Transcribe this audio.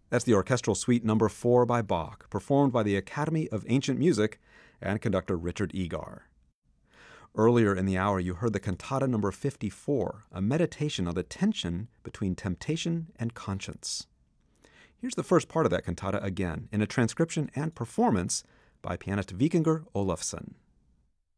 That's the Orchestral Suite Number 4 by Bach, performed by the Academy of Ancient Music and conductor Richard Egar. Earlier in the hour, you heard the Cantata Number 54, a meditation on the tension between temptation and conscience. Here's the first part of that cantata again, in a transcription and performance by pianist Vikingur Olafsson.